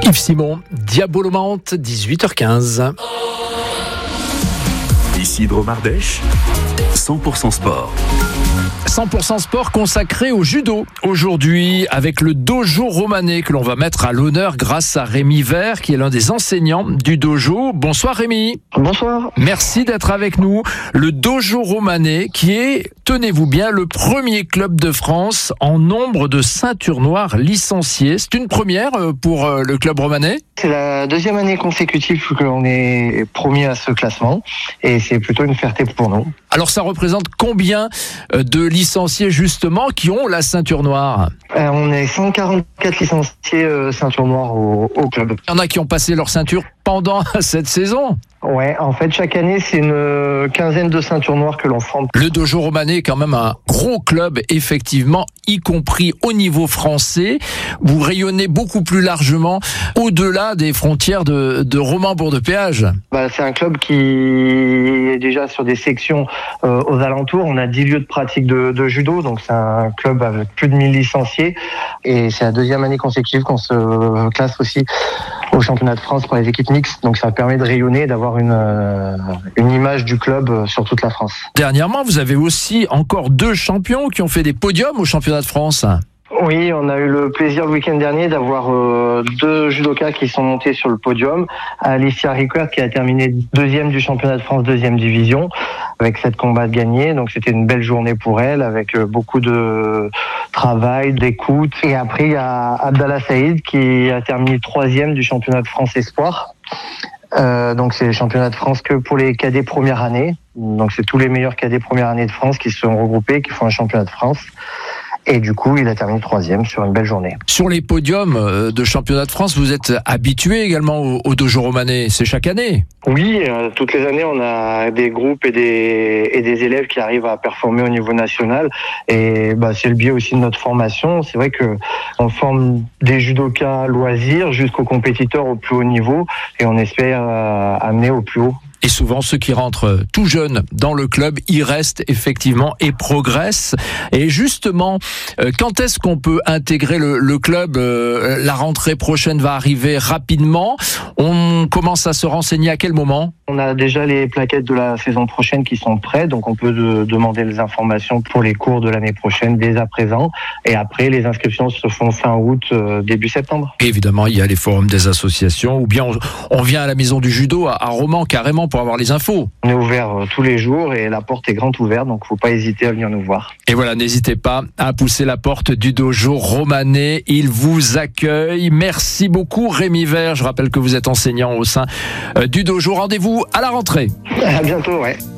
Yves Simon, Diabolomante, 18h15. Ici Dromardèche, 100% sport. 100% sport consacré au judo. Aujourd'hui, avec le dojo romanais que l'on va mettre à l'honneur grâce à Rémi Vert, qui est l'un des enseignants du dojo. Bonsoir Rémi. Bonsoir. Merci d'être avec nous. Le dojo romanais qui est, tenez-vous bien, le premier club de France en nombre de ceintures noires licenciées. C'est une première pour le club romanais. C'est la deuxième année consécutive que l'on est promis à ce classement et c'est plutôt une fierté pour nous. Alors ça représente combien de licenciés justement qui ont la ceinture noire ? On est 144 licenciés ceinture noire au club. Il y en a qui ont passé leur ceinture pendant cette saison. Ouais, en fait, chaque année, c'est une quinzaine de ceintures noires que l'on forme. Le dojo romanais est quand même un gros club, effectivement, y compris au niveau français. Vous rayonnez beaucoup plus largement au-delà des frontières de Romans-Bourg-de-Péage. C'est un club qui est déjà sur des sections aux alentours. On a 10 lieux de pratique de judo, donc c'est un club avec plus de 1000 licenciés. Et c'est la deuxième année consécutive qu'on se classe aussi au championnat de France pour les équipes mixtes. Donc ça permet de rayonner et d'avoir une image du club sur toute la France. Dernièrement, vous avez aussi encore 2 champions qui ont fait des podiums au championnat de France. Oui, on a eu le plaisir le week-end dernier d'avoir 2 judokas qui sont montés sur le podium. Alicia Riquert qui a terminé 2e du championnat de France 2e division avec 7 combats de gagnés. Donc c'était une belle journée pour elle avec beaucoup de travail, d'écoute. Et après il y a Abdallah Saïd qui a terminé 3e du championnat de France Espoir. Donc c'est le championnat de France que pour les cadets première année. Donc c'est tous les meilleurs cadets première année de France qui se sont regroupés, qui font un championnat de France. Et du coup, il a terminé 3e sur une belle journée. Sur les podiums de championnat de France, vous êtes habitué également au dojo romanais. C'est chaque année? Oui, toutes les années, on a des groupes et des élèves qui arrivent à performer au niveau national. Et c'est le biais aussi de notre formation. C'est vrai que on forme des judokas loisirs jusqu'aux compétiteurs au plus haut niveau. Et on espère amener au plus haut. Et souvent, ceux qui rentrent tout jeunes dans le club, y restent effectivement et progressent. Et justement, quand est-ce qu'on peut intégrer le club ? La rentrée prochaine va arriver rapidement. On commence à se renseigner à quel moment ? On a déjà les plaquettes de la saison prochaine qui sont prêtes, donc on peut demander les informations pour les cours de l'année prochaine dès à présent. Et après, les inscriptions se font fin août, début septembre. Et évidemment, il y a les forums des associations, ou bien on vient à la maison du judo à Romans carrément pour avoir les infos. On est ouvert tous les jours et la porte est grande ouverte, donc faut pas hésiter à venir nous voir. Et voilà, n'hésitez pas à pousser la porte du dojo romanais. Il vous accueille. Merci beaucoup Rémi Vert. Je rappelle que vous êtes enseignant au sein du dojo. Rendez-vous à la rentrée. À bientôt, ouais.